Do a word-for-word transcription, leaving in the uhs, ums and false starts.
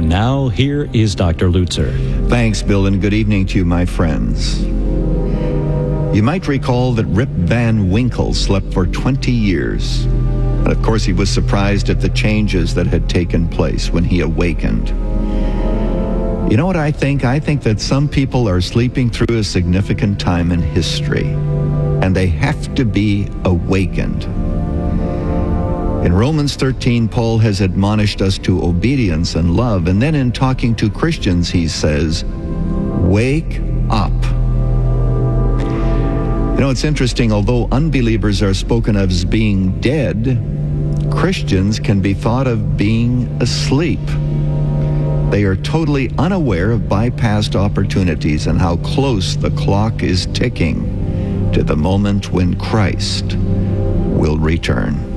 And now, here is Doctor Lutzer. Thanks, Bill, and good evening to you, my friends. You might recall that Rip Van Winkle slept for twenty years. And of course, he was surprised at the changes that had taken place when he awakened. You know what I think? I think that some people are sleeping through a significant time in history, and they have to be awakened. In Romans thirteen, Paul has admonished us to obedience and love, and then in talking to Christians, he says, wake up. You know, it's interesting, although unbelievers are spoken of as being dead, Christians can be thought of being asleep. They are totally unaware of bypassed opportunities and how close the clock is ticking to the moment when Christ will return.